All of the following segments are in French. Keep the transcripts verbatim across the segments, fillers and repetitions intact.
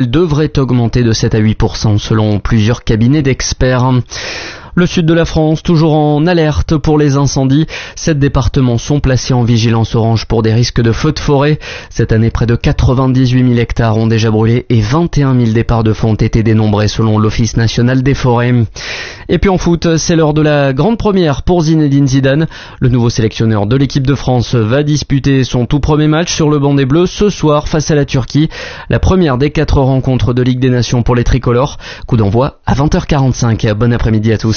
devrait augmenter de sept à huit pour cent selon plusieurs cabinets d'experts. Le sud de la France, toujours en alerte pour les incendies. Sept départements sont placés en vigilance orange pour des risques de feux de forêt. Cette année, près de quatre-vingt-dix-huit mille hectares ont déjà brûlé et vingt et un mille départs de feu ont été dénombrés selon l'Office national des forêts. Et puis en foot, c'est l'heure de la grande première pour Zinedine Zidane. Le nouveau sélectionneur de l'équipe de France va disputer son tout premier match sur le banc des Bleus ce soir face à la Turquie. La première des quatre rencontres de Ligue des Nations pour les tricolores. Coup d'envoi à vingt heures quarante-cinq. Bon après-midi à tous.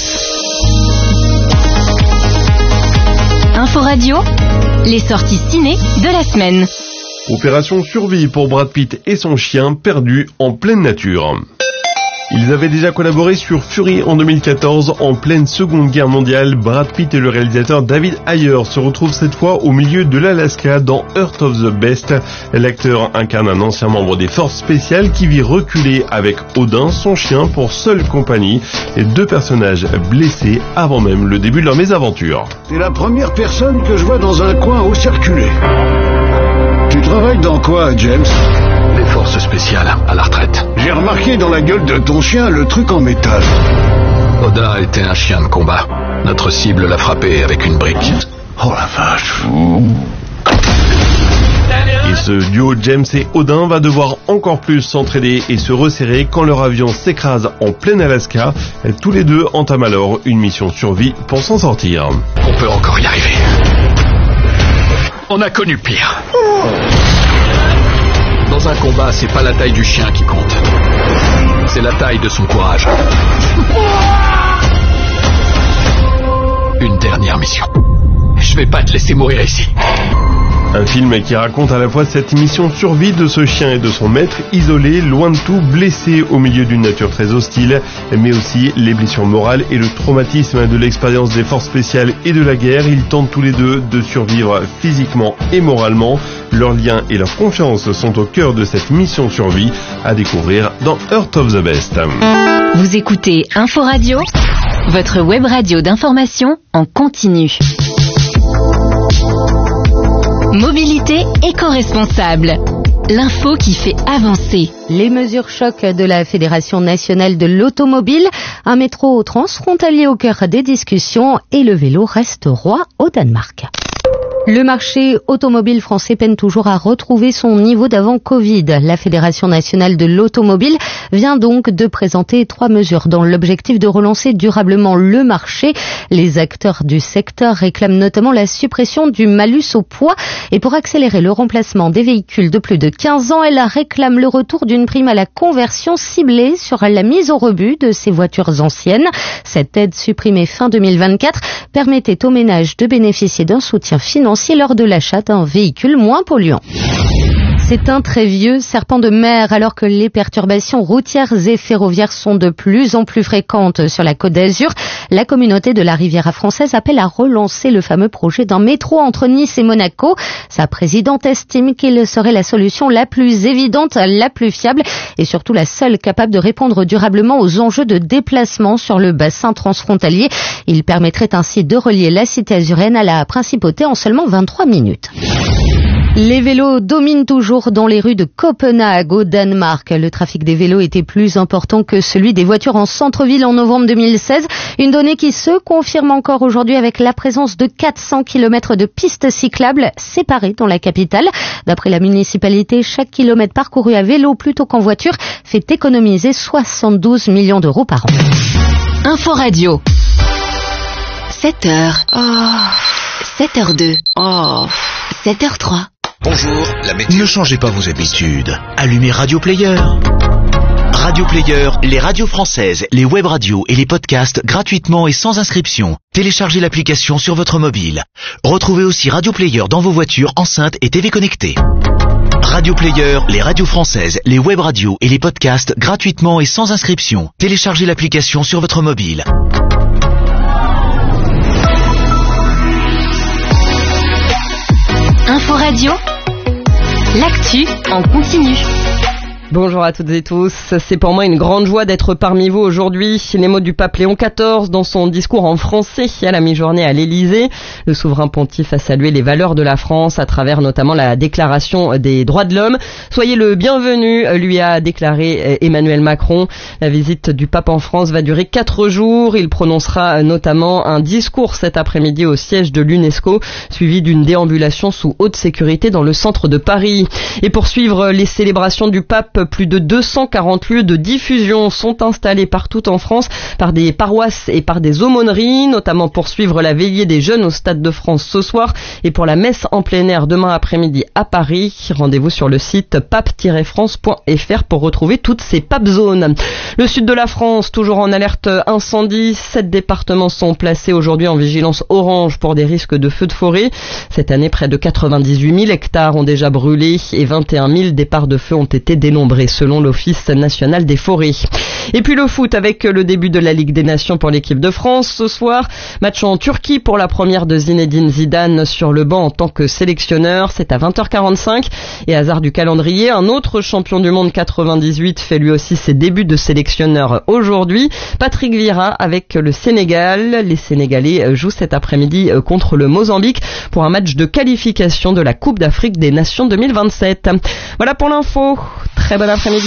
Info Radio, les sorties ciné de la semaine. Opération survie pour Brad Pitt et son chien perdus en pleine nature. Ils avaient déjà collaboré sur Fury en deux mille quatorze, en pleine Seconde Guerre mondiale. Brad Pitt et le réalisateur David Ayer se retrouvent cette fois au milieu de l'Alaska dans Earth of the Best. L'acteur incarne un ancien membre des forces spéciales qui vit reculer avec Odin, son chien, pour seule compagnie. Et deux personnages blessés avant même le début de leur mésaventure. T'es la première personne que je vois dans un coin où circuler. Tu travailles dans quoi, James ? Les forces spéciales, à la retraite. J'ai remarqué dans la gueule de ton chien le truc en métal. Odin était un chien de combat. Notre cible l'a frappé avec une brique. Oh la vache. Et ce duo James et Odin va devoir encore plus s'entraider et se resserrer quand leur avion s'écrase en plein Alaska. Tous les deux entament alors une mission survie pour s'en sortir. On peut encore y arriver. On a connu pire. Dans un combat, c'est pas la taille du chien qui compte. C'est la taille de son courage. Une dernière mission. Je vais pas te laisser mourir ici. Un film qui raconte à la fois cette mission survie de ce chien et de son maître, isolé, loin de tout, blessé au milieu d'une nature très hostile, mais aussi les blessures morales et le traumatisme de l'expérience des forces spéciales et de la guerre. Ils tentent tous les deux de survivre physiquement et moralement. Leurs liens et leur confiance sont au cœur de cette mission survie à découvrir dans Earth of the Best. Vous écoutez Info Radio, votre web radio d'information en continu. Mobilité éco-responsable. L'info qui fait avancer. Les mesures choc de la Fédération nationale de l'automobile, un métro transfrontalier au cœur des discussions et le vélo reste roi au Danemark. Le marché automobile français peine toujours à retrouver son niveau d'avant Covid. La Fédération nationale de l'automobile vient donc de présenter trois mesures dans l'objectif de relancer durablement le marché. Les acteurs du secteur réclament notamment la suppression du malus au poids et pour accélérer le remplacement des véhicules de plus de quinze ans, elle réclame le retour d'une prime à la conversion ciblée sur la mise au rebut de ces voitures anciennes. Cette aide supprimée fin deux mille vingt-quatre permettait aux ménages de bénéficier d'un soutien financier lors de l'achat d'un véhicule moins polluant. C'est un très vieux serpent de mer alors que les perturbations routières et ferroviaires sont de plus en plus fréquentes sur la Côte d'Azur. La communauté de la Riviera française appelle à relancer le fameux projet d'un métro entre Nice et Monaco. Sa présidente estime qu'il serait la solution la plus évidente, la plus fiable et surtout la seule capable de répondre durablement aux enjeux de déplacement sur le bassin transfrontalier. Il permettrait ainsi de relier la cité azurienne à la principauté en seulement vingt-trois minutes. Les vélos dominent toujours dans les rues de Copenhague au Danemark. Le trafic des vélos était plus important que celui des voitures en centre-ville en novembre deux mille seize. Une donnée qui se confirme encore aujourd'hui avec la présence de quatre cents kilomètres de pistes cyclables séparées dans la capitale. D'après la municipalité, chaque kilomètre parcouru à vélo plutôt qu'en voiture fait économiser soixante-douze millions d'euros par an. Info Radio. sept heures. Oh. sept heures deux. Oh. sept heures trois. Bonjour, la météo. Ne changez pas vos habitudes. Allumez Radio Player. Radio Player, les radios françaises, les web radios et les podcasts gratuitement et sans inscription. Téléchargez l'application sur votre mobile. Retrouvez aussi Radio Player dans vos voitures, enceintes et T V connectées. Radio Player, les radios françaises, les web radios et les podcasts gratuitement et sans inscription. Téléchargez l'application sur votre mobile. Info Radio, l'actu en continu. Bonjour à toutes et tous. C'est pour moi une grande joie d'être parmi vous aujourd'hui. Les mots du pape Léon quatorze dans son discours en français à la mi-journée à l'Élysée. Le souverain pontife a salué les valeurs de la France à travers notamment la déclaration des droits de l'homme. Soyez le bienvenu, lui a déclaré Emmanuel Macron. La visite du pape en France va durer quatre jours. Il prononcera notamment un discours cet après-midi au siège de l'UNESCO, suivi d'une déambulation sous haute sécurité dans le centre de Paris. Et pour suivre les célébrations du pape, plus de deux cent quarante lieux de diffusion sont installés partout en France par des paroisses et par des aumôneries, notamment pour suivre la veillée des jeunes au Stade de France ce soir et pour la messe en plein air demain après-midi à Paris. Rendez-vous sur le site pape tiret france point f r pour retrouver toutes ces pape zones. Le sud de la France, toujours en alerte incendie. Sept départements sont placés aujourd'hui en vigilance orange pour des risques de feux de forêt. Cette année, près de quatre-vingt-dix-huit mille hectares ont déjà brûlé et vingt et un mille départs de feu ont été dénombrés selon l'Office national des forêts. Et puis le foot avec le début de la Ligue des Nations pour l'équipe de France ce soir. Match en Turquie pour la première de Zinedine Zidane sur le banc en tant que sélectionneur. C'est à vingt heures quarante-cinq. Et hasard du calendrier, un autre champion du monde quatre-vingt-dix-huit fait lui aussi ses débuts de sélectionneur aujourd'hui. Patrick Vieira avec le Sénégal. Les Sénégalais jouent cet après-midi contre le Mozambique pour un match de qualification de la Coupe d'Afrique des Nations deux mille vingt-sept. Voilà pour l'info. Très bon après-midi.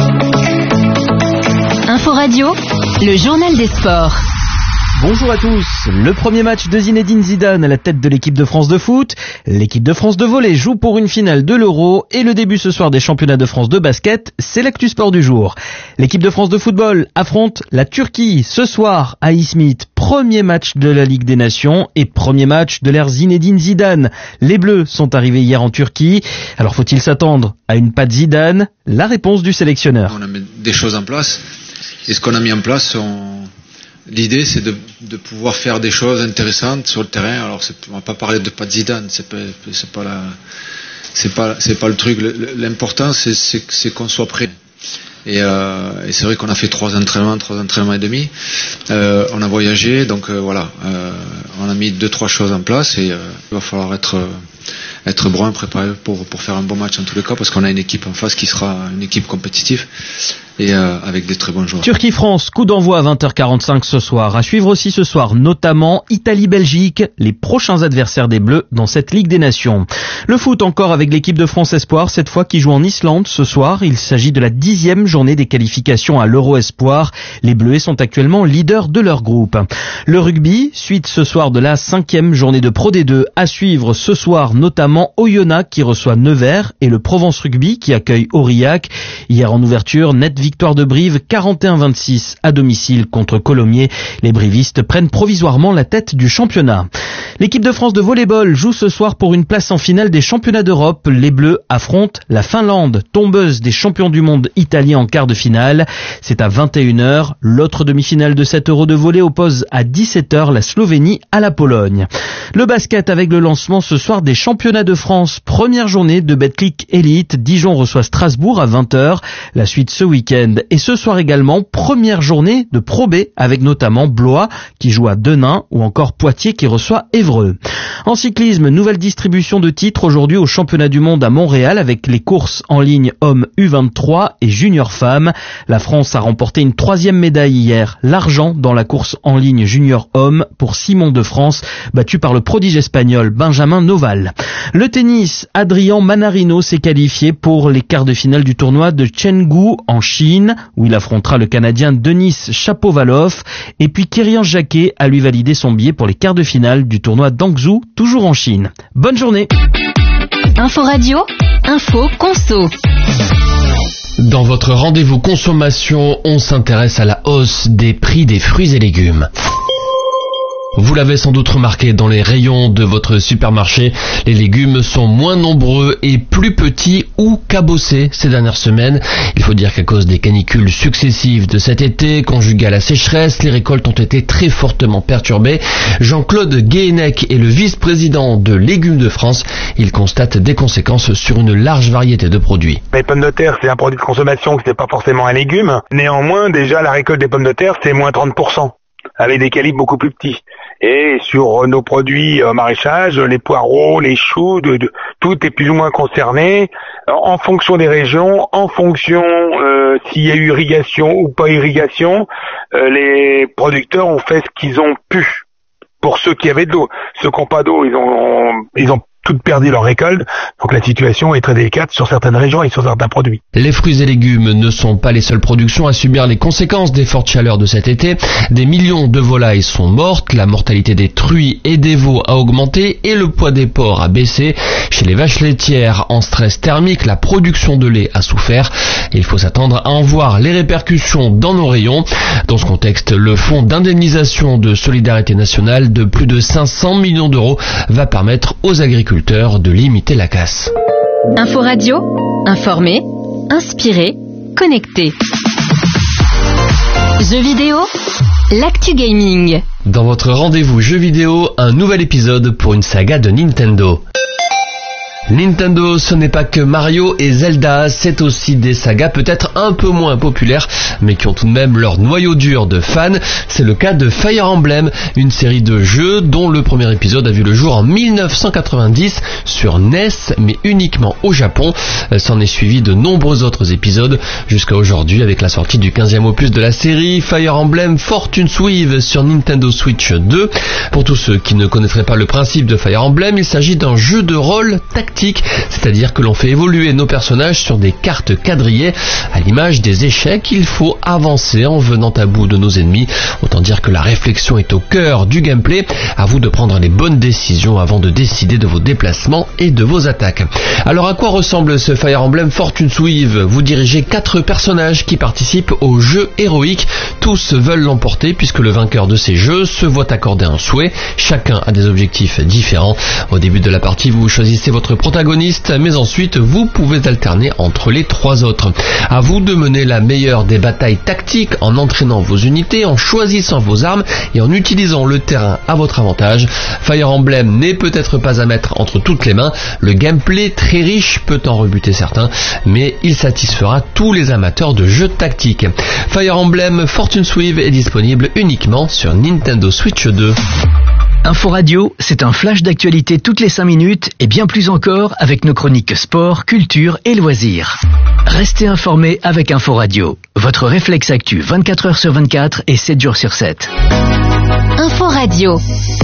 Info Radio, le journal des sports. Bonjour à tous. Le premier match de Zinedine Zidane à la tête de l'équipe de France de foot. L'équipe de France de volley joue pour une finale de l'Euro et le début ce soir des championnats de France de basket, c'est l'actu sport du jour. L'équipe de France de football affronte la Turquie ce soir à Izmit. Premier match de la Ligue des Nations et premier match de l'ère Zinedine Zidane. Les Bleus sont arrivés hier en Turquie. Alors faut-il s'attendre à une patte Zidane? La réponse du sélectionneur. On a mis des choses en place et ce qu'on a mis en place, on... l'idée c'est de, de pouvoir faire des choses intéressantes sur le terrain. Alors c'est, on va pas parler de pas de Zidane, c'est pas, c'est pas la, c'est pas, c'est pas le truc. L'important c'est, c'est, c'est qu'on soit prêt. Et, euh, et c'est vrai qu'on a fait trois entraînements, trois entraînements et demi. Euh, on a voyagé, donc euh, voilà, euh, on a mis deux trois choses en place et euh, il va falloir être euh, être brun, préparé pour pour faire un bon match en tous les cas, parce qu'on a une équipe en face qui sera une équipe compétitive et euh, avec des très bons joueurs. Turquie-France, coup d'envoi à vingt heures quarante-cinq ce soir. À suivre aussi ce soir, notamment Italie-Belgique, les prochains adversaires des Bleus dans cette Ligue des Nations. Le foot encore avec l'équipe de France Espoir, cette fois qui joue en Islande ce soir. Il s'agit de la dixième journée des qualifications à l'Euro Espoir. Les Bleuets sont actuellement leaders de leur groupe. Le rugby, suite ce soir de la cinquième journée de Pro D deux. À suivre ce soir, notamment Oyonnax qui reçoit Nevers et le Provence Rugby qui accueille Aurillac. Hier en ouverture, nette victoire de Brive quarante et un vingt-six à domicile contre Colomiers. Les brivistes prennent provisoirement la tête du championnat. L'équipe de France de volleyball joue ce soir pour une place en finale des championnats d'Europe. Les Bleus affrontent la Finlande, tombeuse des champions du monde italiens en quart de finale. C'est à vingt et une heures. L'autre demi-finale de cet Euro de volley oppose à dix-sept heures la Slovénie à la Pologne. Le basket avec le lancement ce soir des championnats de France. Première journée de Betclic Elite. Dijon reçoit Strasbourg à vingt heures. La suite ce week-end. Et ce soir également, première journée de Pro B avec notamment Blois qui joue à Denain ou encore Poitiers qui reçoit Évreux. En cyclisme, nouvelle distribution de titres aujourd'hui au championnat du monde à Montréal avec les courses en ligne hommes U vingt-trois et junior femmes. La France a remporté une troisième médaille hier, l'argent dans la course en ligne junior homme pour Simon de France, battu par le prodige espagnol Benjamin Noval. Le tennis, Adrian Manarino s'est qualifié pour les quarts de finale du tournoi de Chengdu en Chine, où il affrontera le Canadien Denis Shapovalov. Et puis Kirian Jacquet a lui validé son billet pour les quarts de finale du tournoi d'Hangzhou, toujours en Chine. Bonne journée. Info Radio, info conso. Dans votre rendez-vous consommation, on s'intéresse à la hausse des prix des fruits et légumes. Vous l'avez sans doute remarqué, dans les rayons de votre supermarché, les légumes sont moins nombreux et plus petits ou cabossés ces dernières semaines. Il faut dire qu'à cause des canicules successives de cet été, conjuguées à la sécheresse, les récoltes ont été très fortement perturbées. Jean-Claude Guéhenec est le vice-président de Légumes de France. Il constate des conséquences sur une large variété de produits. Les pommes de terre, c'est un produit de consommation, c'est pas forcément un légume. Néanmoins, déjà, la récolte des pommes de terre, c'est moins trente pour cent. Avec des calibres beaucoup plus petits. Et sur nos produits euh, maraîchage, les poireaux, les choux, de, de, tout est plus ou moins concerné en fonction des régions, en fonction euh, s'il y a eu irrigation ou pas irrigation. Euh, les producteurs ont fait ce qu'ils ont pu pour ceux qui avaient de l'eau. Ceux qui n'ont pas d'eau, ils ont, ils ont toutes perdu leur récolte, donc la situation est très délicate sur certaines régions et sur certains produits. Les fruits et légumes ne sont pas les seules productions à subir les conséquences des fortes chaleurs de cet été. Des millions de volailles sont mortes, la mortalité des truies et des veaux a augmenté et le poids des porcs a baissé. Chez les vaches laitières en stress thermique, la production de lait a souffert. Il faut s'attendre à en voir les répercussions dans nos rayons. Dans ce contexte, le fonds d'indemnisation de solidarité nationale de plus de cinq cents millions d'euros va permettre aux agriculteurs de limiter la casse. Info Radio, informer, inspirer, connecter. Jeux vidéo, l'actu gaming. Dans votre rendez-vous jeux vidéo, un nouvel épisode pour une saga de Nintendo. Nintendo, ce n'est pas que Mario et Zelda, c'est aussi des sagas peut-être un peu moins populaires, mais qui ont tout de même leur noyau dur de fans. C'est le cas de Fire Emblem, une série de jeux dont le premier épisode a vu le jour en mille neuf cent quatre-vingt-dix sur N E S, mais uniquement au Japon. S'en est suivi de nombreux autres épisodes jusqu'à aujourd'hui avec la sortie du quinzième opus de la série, Fire Emblem Fortune Swive sur Nintendo Switch deux. Pour tous ceux qui ne connaîtraient pas le principe de Fire Emblem, il s'agit d'un jeu de rôle tactique, c'est-à-dire que l'on fait évoluer nos personnages sur des cartes quadrillées. À l'image des échecs, il faut avancer en venant à bout de nos ennemis. Autant dire que la réflexion est au cœur du gameplay. À vous de prendre les bonnes décisions avant de décider de vos déplacements et de vos attaques. Alors à quoi ressemble ce Fire Emblem Fortune Swive ? Vous dirigez quatre personnages qui participent au jeu héroïque. Tous veulent l'emporter puisque le vainqueur de ces jeux se voit accorder un souhait. Chacun a des objectifs différents. Au début de la partie, vous choisissez votre protagoniste, mais ensuite vous pouvez alterner entre les trois autres. À vous de mener la meilleure des batailles tactiques en entraînant vos unités, en choisissant vos armes et en utilisant le terrain à votre avantage. Fire Emblem n'est peut-être pas à mettre entre toutes les mains. Le gameplay très riche peut en rebuter certains, mais il satisfera tous les amateurs de jeux tactiques. Fire Emblem Fortune Swive est disponible uniquement sur Nintendo Switch deux. Info Radio, c'est un flash d'actualité toutes les cinq minutes et bien plus encore avec nos chroniques sport, culture et loisirs. Restez informés avec Info Radio, votre réflexe actu vingt-quatre heures sur vingt-quatre et sept jours sur sept. Info Radio.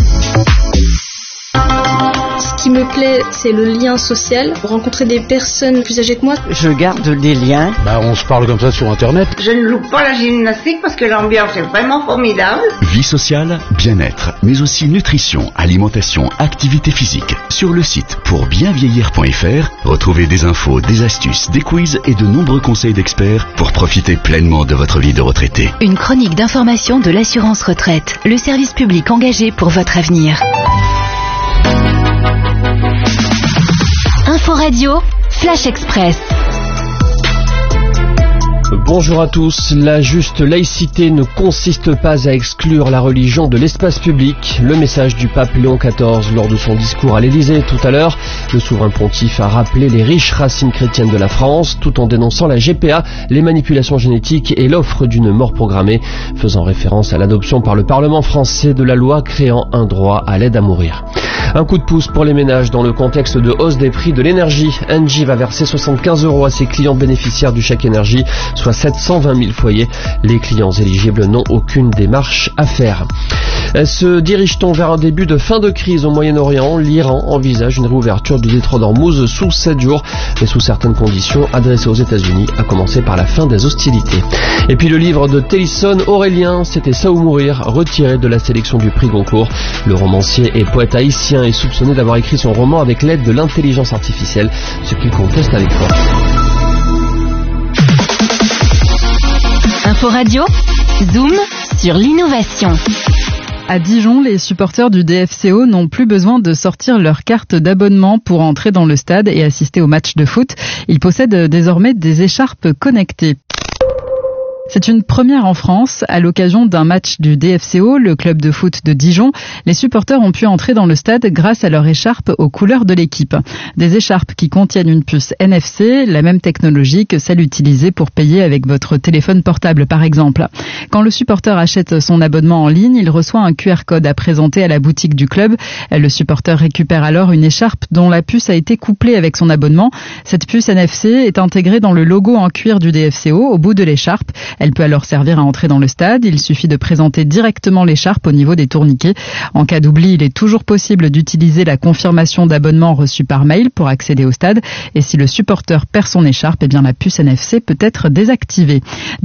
Ce qui me plaît, c'est le lien social, rencontrer des personnes plus âgées que moi. Je garde des liens. Bah, on se parle comme ça sur Internet. Je ne loupe pas la gymnastique parce que l'ambiance est vraiment formidable. Vie sociale, bien-être, mais aussi nutrition, alimentation, activité physique. Sur le site pour bien vieillir point f r, retrouvez des infos, des astuces, des quiz et de nombreux conseils d'experts pour profiter pleinement de votre vie de retraité. Une chronique d'information de l'assurance retraite, le service public engagé pour votre avenir. Info Radio, Flash Express. Bonjour à tous. La juste laïcité ne consiste pas à exclure la religion de l'espace public. Le message du pape Léon quatorze lors de son discours à l'Élysée tout à l'heure. Le souverain pontife a rappelé les riches racines chrétiennes de la France tout en dénonçant la G P A, les manipulations génétiques et l'offre d'une mort programmée, faisant référence à l'adoption par le Parlement français de la loi créant un droit à l'aide à mourir. Un coup de pouce pour les ménages dans le contexte de hausse des prix de l'énergie. Engie va verser soixante-quinze euros à ses clients bénéficiaires du chèque énergie, soit sept cent vingt mille foyers. Les clients éligibles n'ont aucune démarche à faire. Se dirige-t-on vers un début de fin de crise au Moyen-Orient ? L'Iran envisage une réouverture du détroit d'Ormuz sous sept jours, mais sous certaines conditions adressées aux États-Unis, à commencer par la fin des hostilités. Et puis le livre de Tennyson, Aurélien, c'était ça ou mourir, retiré de la sélection du prix Goncourt. Le romancier et poète haïtien est soupçonné d'avoir écrit son roman avec l'aide de l'intelligence artificielle, ce qu'il conteste avec force. Info Radio, Zoom sur l'innovation. À Dijon, les supporters du D F C O n'ont plus besoin de sortir leur carte d'abonnement pour entrer dans le stade et assister au match de foot. Ils possèdent désormais des écharpes connectées. C'est une première en France. À l'occasion d'un match du D F C O, le club de foot de Dijon, les supporters ont pu entrer dans le stade grâce à leur écharpe aux couleurs de l'équipe. Des écharpes qui contiennent une puce N F C, la même technologie que celle utilisée pour payer avec votre téléphone portable par exemple. Quand le supporter achète son abonnement en ligne, il reçoit un Q R code à présenter à la boutique du club. Le supporter récupère alors une écharpe dont la puce a été couplée avec son abonnement. Cette puce N F C est intégrée dans le logo en cuir du D F C O au bout de l'écharpe. Elle peut alors servir à entrer dans le stade. Il suffit de présenter directement l'écharpe au niveau des tourniquets. En cas d'oubli, il est toujours possible d'utiliser la confirmation d'abonnement reçue par mail pour accéder au stade. Et si le supporter perd son écharpe, eh bien la puce N F C peut être désactivée.